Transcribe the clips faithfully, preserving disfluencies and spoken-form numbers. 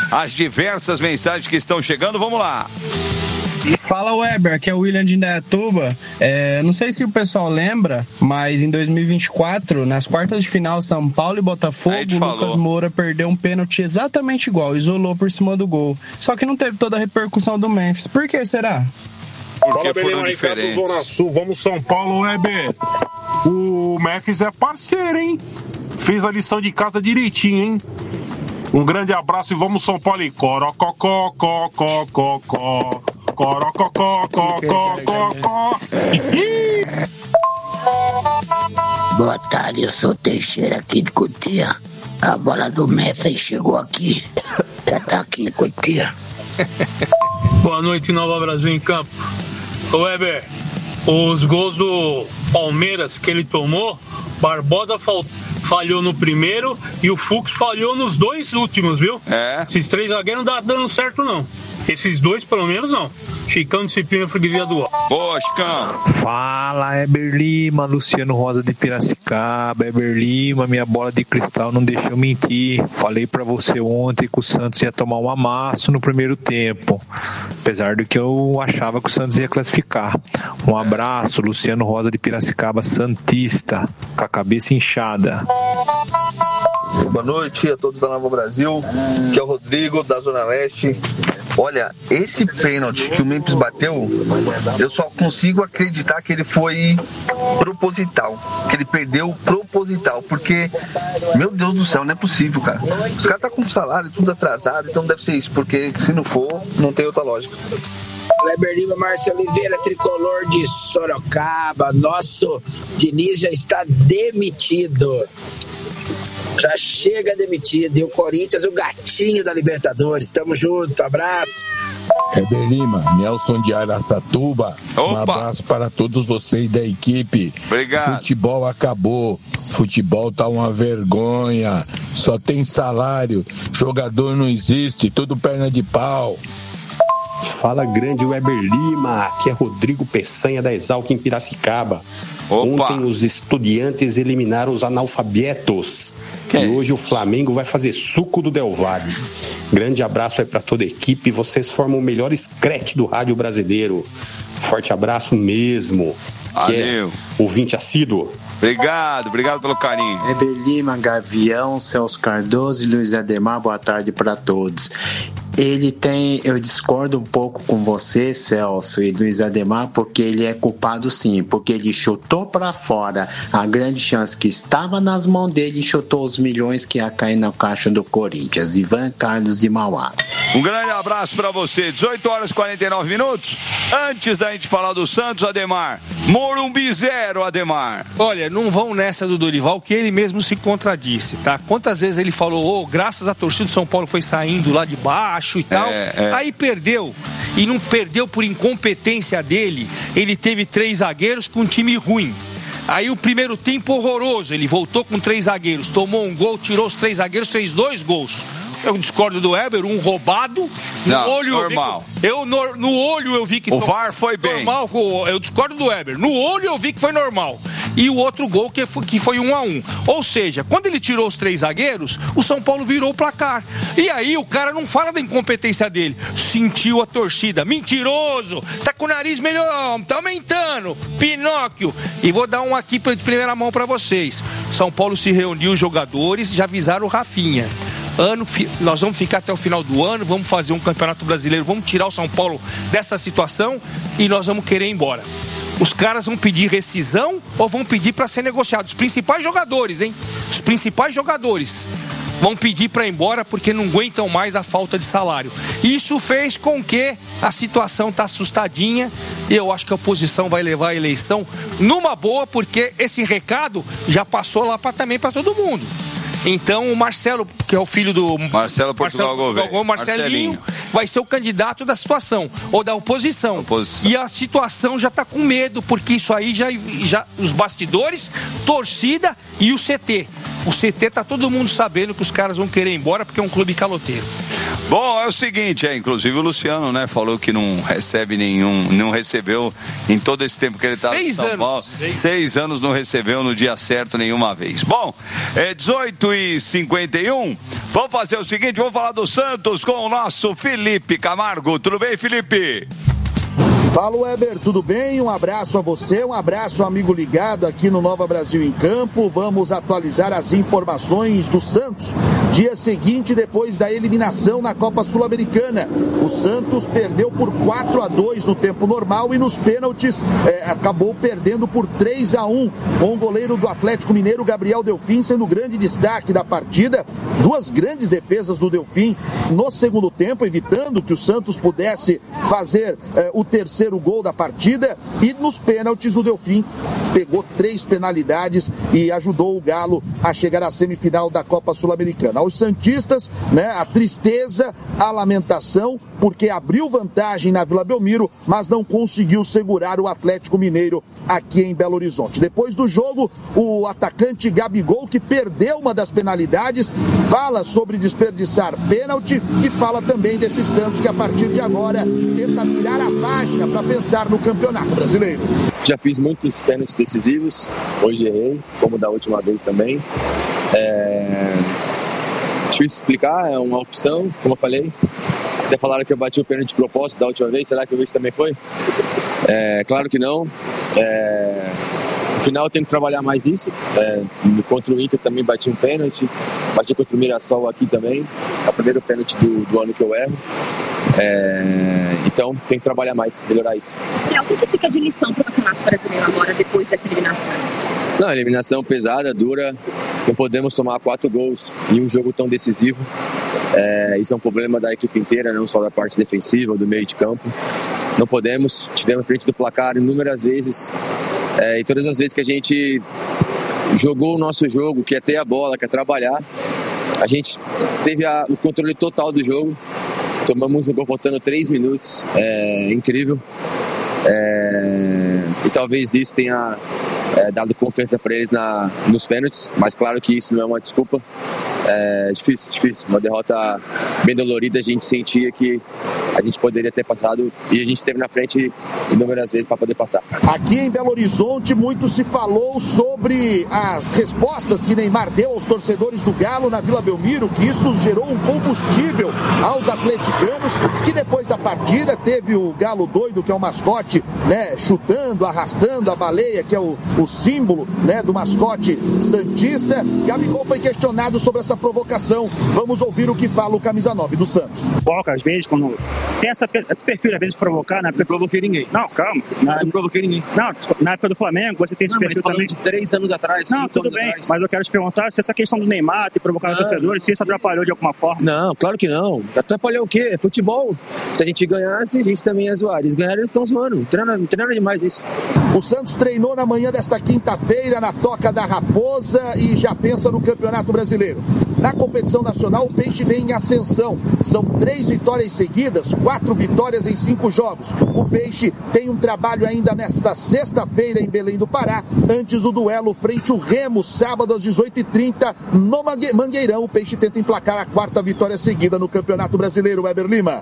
as diversas mensagens que estão chegando. Vamos lá. Fala, Weber, aqui é o William de Indaiatuba. É, não sei se o pessoal lembra, mas em dois mil e vinte e quatro, nas quartas de final, São Paulo e Botafogo, o Lucas Moura perdeu um pênalti exatamente igual, isolou por cima do gol. Só que não teve toda a repercussão do Memphis. Por que será? Porque foram diferentes. Zona Sul, vamos São Paulo, Weber. O Memphis é parceiro, hein? Fez a lição de casa direitinho, hein? Um grande abraço e vamos São Paulo e corococó, cocó, cocó. Corococó, cocó, cocó. Boa tarde, eu sou o Teixeira aqui de Cotia. A bola do Messi chegou aqui. Já tá aqui em Cotia. Boa noite, Nova Brasil em campo. Ô Weber, os gols do Palmeiras que ele tomou, Barbosa faltou. Falhou no primeiro e o Fux falhou nos dois últimos, viu? É. Esses três zagueiros não tá dando certo, não. Esses dois, pelo menos, não. Chicão, disciplina, freguesia do ó. Boa, Chicão. Fala, Heber Lima, Luciano Rosa de Piracicaba. Heber Lima, minha bola de cristal não deixou mentir. Falei pra você ontem que o Santos ia tomar um amasso no primeiro tempo. Apesar do que eu achava que o Santos ia classificar. Um abraço, Luciano Rosa de Piracicaba, santista, com a cabeça inchada. Boa noite a todos da Nova Brasil, que é o Rodrigo da Zona Leste. Olha, esse pênalti que o Memphis bateu, eu só consigo acreditar que ele foi proposital, que ele perdeu proposital, porque, meu Deus do céu, não é possível, cara. Os caras estão com salário tudo atrasado, então deve ser isso, porque se não for, não tem outra lógica. Weber Lima, Márcio Oliveira, tricolor de Sorocaba. Nosso Diniz já está demitido. Já chega demitido. E o Corinthians, o gatinho da Libertadores. Tamo junto, abraço. Heber Lima, Nelson de Araçatuba. Opa. Um abraço para todos vocês da equipe. Obrigado. Futebol acabou. Futebol tá uma vergonha. Só tem salário. Jogador não existe. Tudo perna de pau. Fala, grande Weber Lima, aqui é Rodrigo Peçanha da Exalc em Piracicaba. Opa. Ontem os estudiantes eliminaram os analfabetos. Que? E hoje o Flamengo vai fazer suco do Del Valle. Grande abraço aí pra toda a equipe, vocês formam o melhor scratch do rádio brasileiro. Forte abraço mesmo. Valeu. Que é ouvinte assíduo. Obrigado, obrigado pelo carinho. Weber Lima, Gavião, Celso Cardoso e Luiz Ademar, boa tarde para todos. Ele tem, eu discordo um pouco com você, Celso e Luiz Ademar, porque ele é culpado sim, porque ele chutou para fora a grande chance que estava nas mãos dele e chutou os milhões que ia cair na caixa do Corinthians. Ivan Carlos de Mauá. Um grande abraço para você. dezoito horas e quarenta e nove minutos. Antes da gente falar do Santos, Ademar, Morumbi zero, Ademar. Olha, não vão nessa do Dorival, que ele mesmo se contradisse, tá? Quantas vezes ele falou, oh, graças à torcida do São Paulo foi saindo lá de baixo e tal, é, é. Aí perdeu, e não perdeu por incompetência dele. Ele teve três zagueiros com um time ruim. Aí o primeiro tempo horroroso, ele voltou com três zagueiros, tomou um gol, tirou os três zagueiros, fez dois gols. Eu discordo do Weber, um roubado. No não, olho normal. Eu, vi, eu no, no olho eu vi que o foi V A R foi bem. Normal, eu discordo do Weber. No olho eu vi que foi normal. E o outro gol que foi, que foi um a um. Ou seja, quando ele tirou os três zagueiros, o São Paulo virou o placar. E aí o cara não fala da incompetência dele. Sentiu a torcida. Mentiroso. Tá com o nariz melhor. Tá aumentando. Pinóquio. E vou dar um aqui de primeira mão pra vocês. São Paulo se reuniu, os jogadores já avisaram o Rafinha. Ano, nós vamos ficar até o final do ano, vamos fazer um campeonato brasileiro, vamos tirar o São Paulo dessa situação e nós vamos querer ir embora. Os caras vão pedir rescisão ou vão pedir para ser negociado? Os principais jogadores, hein? Os principais jogadores vão pedir para ir embora porque não aguentam mais a falta de salário. Isso fez com que a situação tá assustadinha e eu acho que a oposição vai levar a eleição numa boa, porque esse recado já passou lá pra, também para todo mundo. Então o Marcelo, que é o filho do Marcelo Portugal Gouveia, Marcelinho, Marcelinho, vai ser o candidato da situação, ou da oposição. oposição. E a situação já está com medo, porque isso aí já, já os bastidores, torcida e o C T. O C T tá todo mundo sabendo que os caras vão querer ir embora porque é um clube caloteiro. Bom, é o seguinte, é, inclusive o Luciano, né, falou que não recebe nenhum, não recebeu em todo esse tempo que ele está em São Paulo. Seis. Seis anos não recebeu no dia certo nenhuma vez. Bom, é dezoito e cinquenta e um, vamos fazer o seguinte, vamos falar do Santos com o nosso Felipe Camargo. Tudo bem, Felipe? Fala, Weber, tudo bem? Um abraço a você, um abraço, amigo ligado aqui no Nova Brasil em Campo. Vamos atualizar as informações do Santos. Dia seguinte, depois da eliminação na Copa Sul-Americana. O Santos perdeu por quatro a dois no tempo normal e nos pênaltis é, acabou perdendo por três a um, com o goleiro do Atlético Mineiro, Gabriel Delfim, sendo o grande destaque da partida. Duas grandes defesas do Delfim no segundo tempo, evitando que o Santos pudesse fazer é, o terceiro o gol da partida, e nos pênaltis o Delfim pegou três penalidades e ajudou o Galo a chegar à semifinal da Copa Sul-Americana. Aos santistas, né, a tristeza, a lamentação, porque abriu vantagem na Vila Belmiro, mas não conseguiu segurar o Atlético Mineiro aqui em Belo Horizonte. Depois do jogo, o atacante Gabigol, que perdeu uma das penalidades, fala sobre desperdiçar pênalti e fala também desse Santos que a partir de agora tenta virar a página para pensar no Campeonato Brasileiro. Já fiz muitos pênaltis decisivos, hoje errei, como da última vez também. É... Difícil explicar, é uma opção, como eu falei. Até falaram que eu bati o pênalti de propósito da última vez, será que hoje também foi? É, claro que não. É... No final eu tenho que trabalhar mais isso. É, contra o Inter também bati um pênalti, bati contra o Mirassol aqui também. É o primeiro pênalti do, do ano que eu erro. É, então tem que trabalhar mais, melhorar isso. E o que fica de lição para o Campeonato Brasileiro agora, depois dessa eliminação? Não, eliminação pesada, dura. Não podemos tomar quatro gols em um jogo tão decisivo. É, isso é um problema da equipe inteira, não só da parte defensiva, do meio de campo. Não podemos, tivemos frente do placar inúmeras vezes. É, e todas as vezes que a gente jogou o nosso jogo, que é ter a bola, que é trabalhar, a gente teve a, o controle total do jogo. Tomamos um gol faltando três minutos, é incrível. É, e talvez isso tenha é, dado confiança para eles na, nos pênaltis, mas claro que isso não é uma desculpa. É difícil, difícil. Uma derrota bem dolorida, a gente sentia que a gente poderia ter passado e a gente esteve na frente inúmeras vezes para poder passar. Aqui em Belo Horizonte, muito se falou sobre as respostas que Neymar deu aos torcedores do Galo na Vila Belmiro, que isso gerou um combustível aos atleticanos, que depois da partida teve o Galo doido, que é o mascote, né, chutando, arrastando a baleia, que é o, o símbolo, né, do mascote santista. Gabigol foi questionado sobre essa provocação. Vamos ouvir o que fala o camisa nove do Santos. Provoca às vezes, quando tem essa, esse perfil às vezes de provocar, né? Porque... Não provoquei ninguém. Não, calma. Na... Não provoquei ninguém. Não, na época do Flamengo você tem esse não, perfil mas também. de três anos atrás. Não, tudo bem. Atrás. Mas eu quero te perguntar se essa questão do Neymar ter provocado os torcedores, se isso atrapalhou de alguma forma. Não, claro que não. Atrapalhou o quê? É futebol. Se a gente ganhasse, a gente também ia zoar. Eles ganharam, eles estão zoando. Não tem nada demais nisso. O Santos treinou na manhã desta quinta-feira na Toca da Raposa e já pensa no Campeonato Brasileiro. Na competição nacional, o Peixe vem em ascensão. São três vitórias seguidas, quatro vitórias em cinco jogos. O Peixe tem um trabalho ainda nesta sexta-feira em Belém do Pará, antes do duelo frente ao Remo, sábado às dezoito e trinta, no Mangueirão. O Peixe tenta emplacar a quarta vitória seguida no Campeonato Brasileiro. Weber Lima.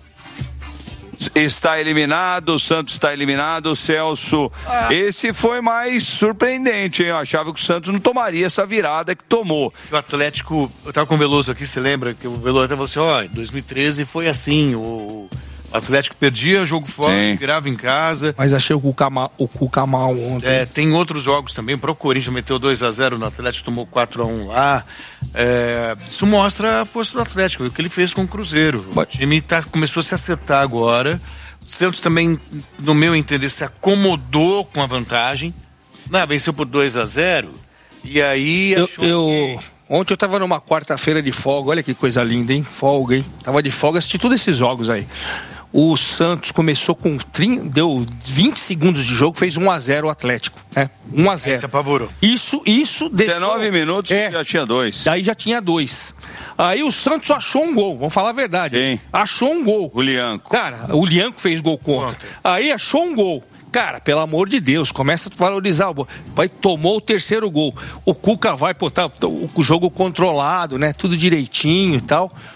Está eliminado, o Santos está eliminado, Celso. Ah. Esse foi mais surpreendente, hein? Eu achava que o Santos não tomaria essa virada que tomou. O Atlético, eu tava com o Veloso aqui, você lembra? Que o Veloso até falou assim, ó, em dois mil e treze foi assim, o Atlético perdia jogo fora, Sim. virava em casa. Mas achei o Cuca mal, o Cuca mal ontem. É, tem outros jogos também, o Corinthians meteu dois a zero no Atlético, tomou quatro a um lá. É, isso mostra a força do Atlético, o que ele fez com o Cruzeiro. O time tá, começou a se acertar agora. O Santos também, no meu entender, se acomodou com a vantagem. Não, venceu por dois a zero. E aí eu, achou eu... que... Ontem eu tava numa quarta-feira de folga, olha que coisa linda, hein? Folga, hein? Tava de folga, assisti todos esses jogos aí. O Santos começou com trinta, deu vinte segundos de jogo, fez um a zero o Atlético, né? um a zero. Aí se apavorou. Isso, isso deixou... dezenove minutos é, já tinha dois. Daí já tinha dois. Aí o Santos achou um gol, vamos falar a verdade. Sim. Achou um gol. O Lianco. Cara, o Lianco fez gol contra. Ontem. Aí achou um gol. Cara, pelo amor de Deus, começa a valorizar o gol. Vai, tomou o terceiro gol. O Cuca vai botar o jogo controlado, né? Tudo direitinho e tal.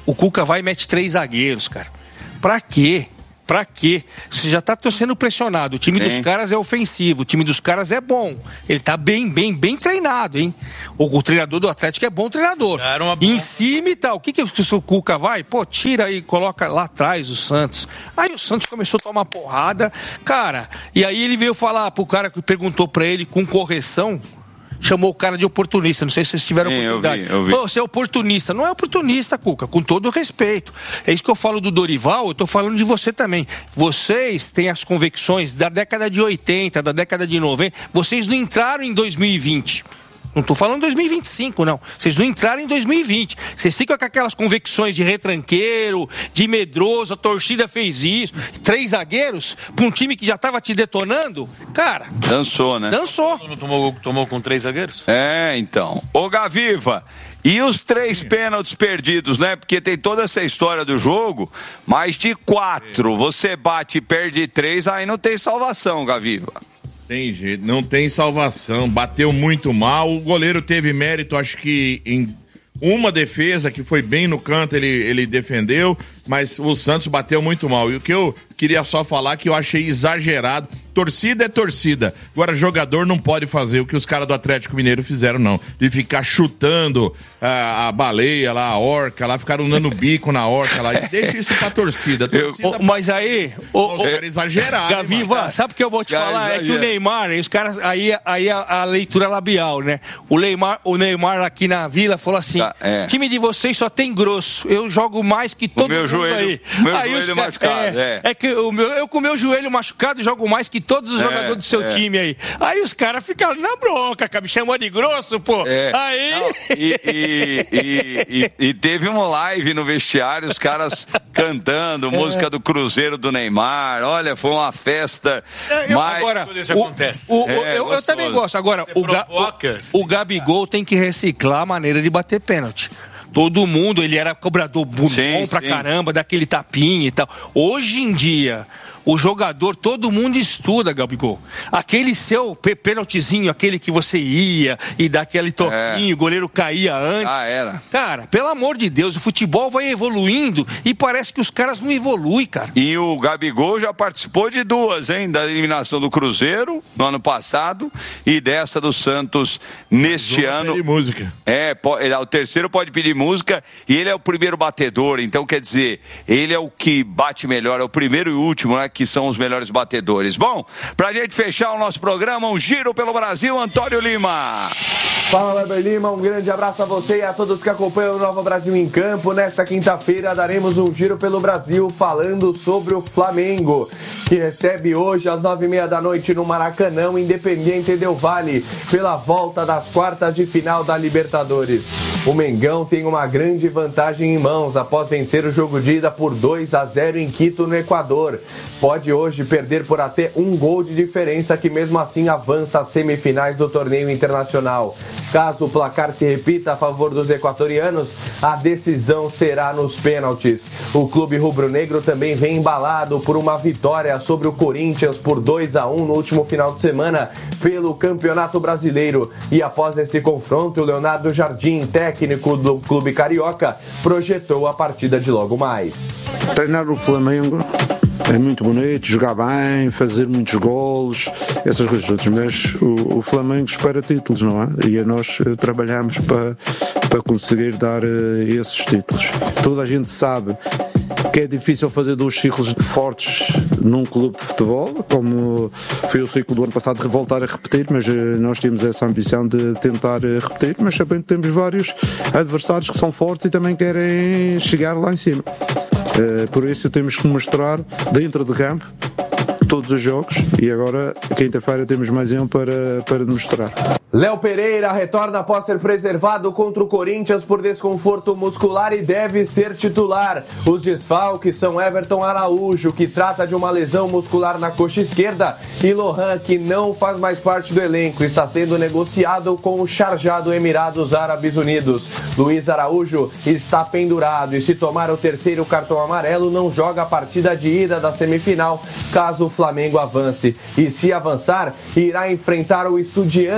o Cuca vai e mete três zagueiros, cara. Pra quê? Pra quê? Você já tá sendo pressionado. O time Sim. dos caras é ofensivo, o time dos caras é bom. Ele tá bem, bem, bem treinado, hein? O, o treinador do Atlético é bom treinador. Em cima e tal. O que que o, o Cuca vai? Pô, tira aí, coloca lá atrás o Santos. Aí o Santos começou a tomar porrada. Cara, e aí ele veio falar pro cara que perguntou pra ele com correção, chamou o cara de oportunista, não sei se vocês tiveram Sim, oportunidade. Eu vi, eu vi. Pô, você é oportunista. Não é oportunista, Cuca, com todo o respeito. É isso que eu falo do Dorival, eu tô falando de você também. Vocês têm as convicções da década de oitenta, da década de noventa, vocês não entraram em dois mil e vinte. Não estou falando dois mil e vinte e cinco, não. Vocês não entraram em dois mil e vinte. Vocês ficam com aquelas convicções de retranqueiro, de medroso, a torcida fez isso. Três zagueiros para um time que já estava te detonando. Cara... Dançou, né? Dançou. Não tomou, tomou com três zagueiros? É, então. Ô, Gaviva, e os três pênaltis perdidos, né? Porque tem toda essa história do jogo, mas de quatro, você bate e perde três, aí não tem salvação, Gaviva. Tem jeito, não tem salvação, bateu muito mal, o goleiro teve mérito, acho que em uma defesa que foi bem no canto, ele, ele defendeu, mas o Santos bateu muito mal. E o que eu queria só falar que eu achei exagerado, torcida é torcida, agora jogador não pode fazer o que os caras do Atlético Mineiro fizeram não, de ficar chutando a, a baleia lá, a orca lá, ficaram dando bico na orca lá, e deixa isso pra torcida, torcida eu, mas aí o, os caras exageraram. Gaviva, sabe o que eu vou te cara falar? Exagera. É que o Neymar, os caras, aí, aí a, a leitura labial, né? O Neymar, o Neymar aqui na Vila falou assim, tá, é. time de vocês só tem grosso, eu jogo mais que todo o meu mundo joelho, aí. Meu aí joelho os, machucado, é, é. é que o meu, eu com o meu joelho machucado jogo mais que todos os é, jogadores do seu é. time aí. Aí os caras ficaram na bronca, cara, me chamou de grosso, pô. É. Aí... Não, e, e, e, e, e teve um live no vestiário, os caras cantando, é. música do Cruzeiro do Neymar, olha, foi uma festa. É, eu, mas... Agora, isso o, acontece. O, o, é, eu, eu também gosto. Agora, o, Ga, o, o Gabigol tem que reciclar a maneira de bater pênalti. Todo mundo, ele era cobrador bom sim, pra sim. caramba, daquele tapinha e tal. Hoje em dia, o jogador, todo mundo estuda, Gabigol. Aquele seu pênaltizinho, aquele que você ia e dá aquele toquinho, é. o goleiro caía antes. Ah, era. Cara, pelo amor de Deus, o futebol vai evoluindo e parece que os caras não evoluem, cara. E o Gabigol já participou de duas, hein? Da eliminação do Cruzeiro no ano passado e dessa do Santos neste ano. Pode pedir música. É, ele, o terceiro pode pedir música e ele é o primeiro batedor, então quer dizer, ele é o que bate melhor, é o primeiro e último, né? Que são os melhores batedores. Bom, pra gente fechar o nosso programa, um giro pelo Brasil, Antônio Lima. Fala, Weber Lima, um grande abraço a você e a todos que acompanham o Nova Brasil em Campo. Nesta quinta-feira daremos um giro pelo Brasil falando sobre o Flamengo, que recebe hoje às nove e meia da noite no Maracanã o Independiente Del Valle, pela volta das quartas de final da Libertadores. O Mengão tem uma grande vantagem em mãos após vencer o jogo de ida por dois a zero em Quito, no Equador. Pode hoje perder por até um gol de diferença, que mesmo assim avança às semifinais do torneio internacional. Caso o placar se repita a favor dos equatorianos, a decisão será nos pênaltis. O clube rubro-negro também vem embalado por uma vitória sobre o Corinthians por dois a um no último final de semana pelo Campeonato Brasileiro. E após esse confronto, o Leonardo Jardim, técnico do clube carioca, projetou a partida de logo mais. Treinar o Flamengo é muito bonito, jogar bem, fazer muitos golos, essas coisas todas, mas o, o Flamengo espera títulos, não é? E nós uh, trabalhamos para, para conseguir dar uh, esses títulos. Toda a gente sabe que é difícil fazer dois ciclos fortes num clube de futebol, como foi o ciclo do ano passado, voltar a repetir, mas uh, nós temos essa ambição de tentar uh, repetir, mas sabendo que temos vários adversários que são fortes e também querem chegar lá em cima. Uh, por isso temos que mostrar dentro de campo todos os jogos e agora quinta-feira temos mais um para, para mostrar. Léo Pereira retorna após ser preservado contra o Corinthians por desconforto muscular e deve ser titular. Os desfalques são Everton Araújo, que trata de uma lesão muscular na coxa esquerda, e Lohan, que não faz mais parte do elenco, está sendo negociado com o Sharjah do Emirados Árabes Unidos. Luiz Araújo está pendurado e, se tomar o terceiro cartão amarelo, não joga a partida de ida da semifinal, caso o Flamengo avance. E se avançar, irá enfrentar o Estudiantes da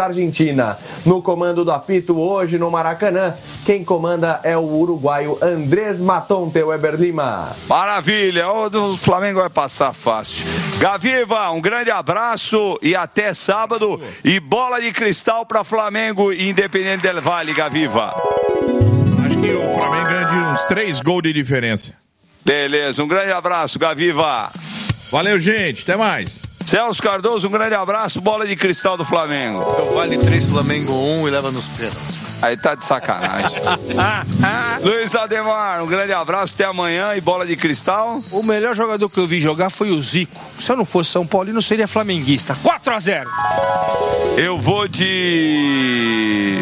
da Argentina. No comando do apito hoje no Maracanã, quem comanda é o uruguaio Andrés Matonte, Weber Lima. Maravilha, o Flamengo vai passar fácil. Gaviva, um grande abraço e até sábado. E bola de cristal para Flamengo e Independente del Valle, Gaviva. Acho que o Flamengo ganha de uns três gols de diferença. Beleza, um grande abraço, Gaviva. Valeu, gente, até mais. Celso Cardoso, um grande abraço, bola de cristal do Flamengo. Então vale três, Flamengo um e leva nos pênaltis. Aí tá de sacanagem. Luiz Ademar, um grande abraço, até amanhã e bola de cristal. O melhor jogador que eu vi jogar foi o Zico. Se eu não fosse São Paulino, seria flamenguista. quatro a zero. Eu vou de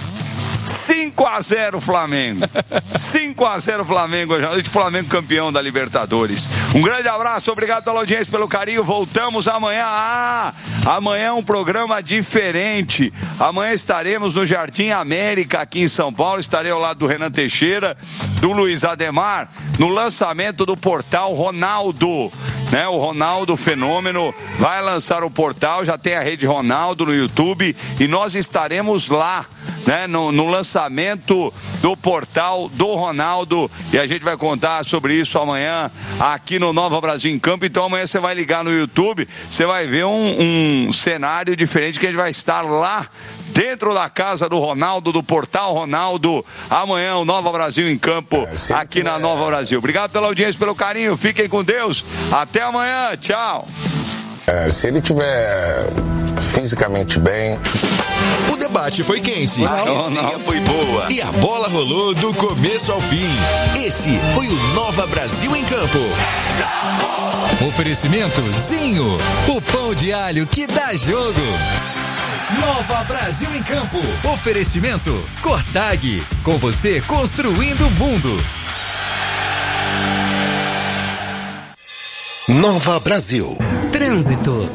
cinco a zero Flamengo. cinco a zero Flamengo hoje à noite, Flamengo campeão da Libertadores. Um grande abraço, obrigado pela audiência, pelo carinho. Voltamos amanhã. Ah, amanhã é um programa diferente. Amanhã estaremos no Jardim América, aqui em São Paulo. Estarei ao lado do Renan Teixeira, do Luiz Ademar, no lançamento do portal Ronaldo. Né, o Ronaldo Fenômeno vai lançar o portal, já tem a Rede Ronaldo no YouTube e nós estaremos lá, né, no, no lançamento do portal do Ronaldo e a gente vai contar sobre isso amanhã aqui no Nova Brasil em Campo. Então amanhã você vai ligar no YouTube, você vai ver um, um cenário diferente que a gente vai estar lá dentro da casa do Ronaldo, do portal Ronaldo. Amanhã o Nova Brasil em Campo, aqui na Nova Brasil. Obrigado pela audiência, pelo carinho, fiquem com Deus, até amanhã, tchau. É, se ele tiver fisicamente bem... O debate foi quente, a resenha foi boa e a bola rolou do começo ao fim. Esse foi o Nova Brasil em Campo. Oferecimento Zinho, o pão de alho que dá jogo. Nova Brasil em Campo. Oferecimento Cortag, com você construindo o mundo. Nova Brasil. Trânsito.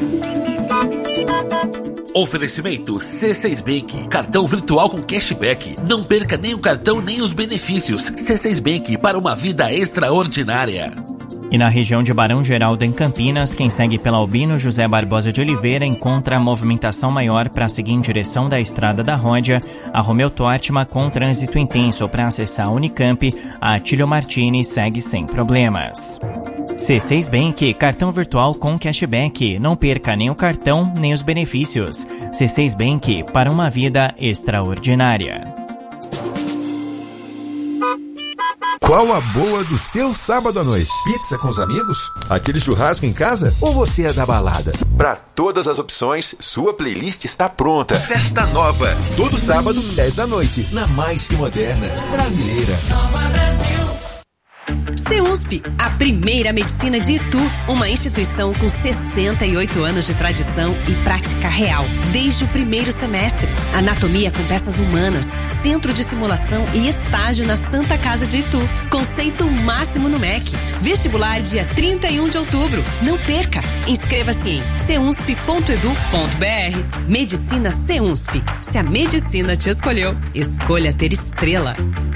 Oferecimento C seis Bank, cartão virtual com cashback. Não perca nem o cartão nem os benefícios. C seis Bank, para uma vida extraordinária. E na região de Barão Geraldo, em Campinas, quem segue pela Albino José Barbosa de Oliveira encontra a movimentação maior para seguir em direção da Estrada da Ródia, a Romeu Tortma com trânsito intenso para acessar a Unicamp, a Atílio Martini segue sem problemas. C seis Bank, cartão virtual com cashback. Não perca nem o cartão nem os benefícios. C seis Bank, para uma vida extraordinária. Qual a boa do seu sábado à noite? Pizza com os amigos? Aquele churrasco em casa? Ou você é da balada? Para todas as opções, sua playlist está pronta. Festa Nova, todo sábado, dez da noite, na mais que moderna brasileira. Nova Brasil. CEUSP, a primeira medicina de Itu, uma instituição com sessenta e oito anos de tradição e prática real, desde o primeiro semestre. Anatomia com peças humanas, centro de simulação e estágio na Santa Casa de Itu. Conceito máximo no M E C. Vestibular dia trinta e um de outubro. Não perca! Inscreva-se em ceusp ponto edu ponto br. Medicina CEUSP. Se a medicina te escolheu, escolha ter estrela.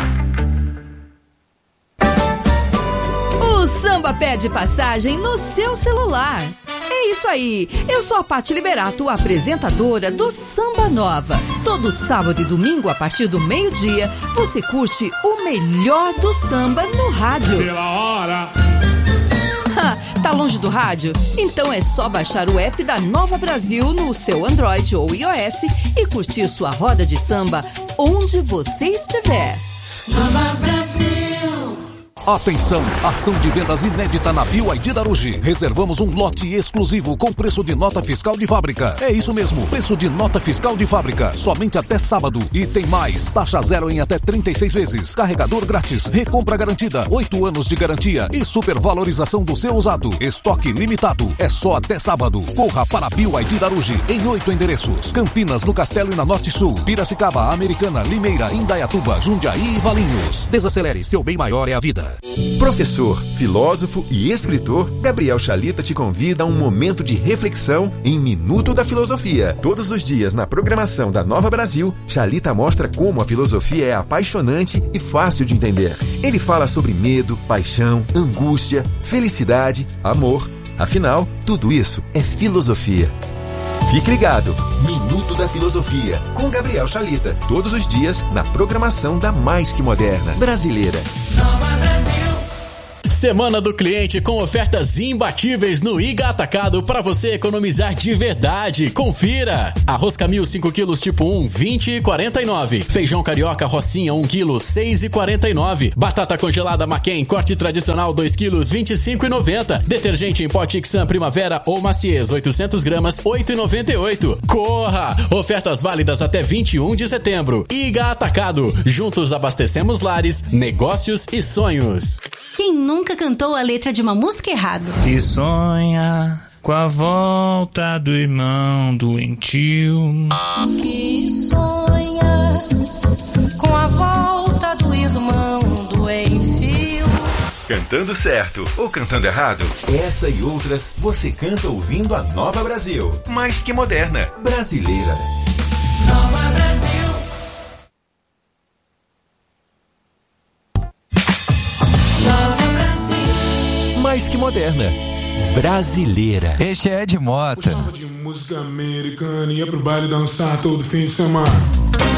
O samba pede passagem no seu celular. É isso aí, eu sou a Pati Liberato, apresentadora do Samba Nova. Todo sábado e domingo, a partir do meio-dia, você curte o melhor do samba no rádio. Pela hora. Tá longe do rádio? Então é só baixar o app da Nova Brasil no seu Android ou iOS e curtir sua roda de samba onde você estiver. Nova Brasil. Atenção, ação de vendas inédita na B Y D Darugi. Reservamos um lote exclusivo com preço de nota fiscal de fábrica. É isso mesmo, preço de nota fiscal de fábrica. Somente até sábado. E tem mais, taxa zero em até trinta e seis vezes. Carregador grátis, recompra garantida, oito anos de garantia e supervalorização do seu usado. Estoque limitado, é só até sábado. Corra para B Y D Darugi em oito endereços. Campinas, no Castelo e na Norte Sul. Piracicaba, Americana, Limeira, Indaiatuba, Jundiaí e Valinhos. Desacelere, seu bem maior é a vida. Professor, filósofo e escritor, Gabriel Chalita te convida a um momento de reflexão em Minuto da Filosofia. Todos os dias na programação da Nova Brasil, Chalita mostra como a filosofia é apaixonante e fácil de entender. Ele fala sobre medo, paixão, angústia, felicidade, amor. Afinal, tudo isso é filosofia. Fique ligado. Minuto da Filosofia, com Gabriel Chalita. Todos os dias, na programação da Mais Que Moderna Brasileira. Semana do cliente com ofertas imbatíveis no Iga Atacado para você economizar de verdade. Confira! Arroz Camil cinco quilos tipo um, vinte e quarenta e nove. Feijão carioca Rocinha um quilo, seis e quarenta e nove. Batata congelada Maquem corte tradicional dois quilos, vinte e cinco e noventa. Detergente em pó Tixan Primavera ou Maciez oitocentos gramas, oito e noventa e oito. Corra! Ofertas válidas até vinte e um de setembro. Iga Atacado. Juntos abastecemos lares, negócios e sonhos. Quem nunca cantou a letra de uma música errado? Que sonha com a volta do irmão doentio. Que sonha com a volta do irmão doentio. Cantando certo ou cantando errado? Essa e outras você canta ouvindo a Nova Brasil. Mais que moderna, brasileira. Nova Brasil. Mais que moderna, brasileira. Este é Ed Mota. Gostava de música americana, ia pro baile dançar todo fim de semana.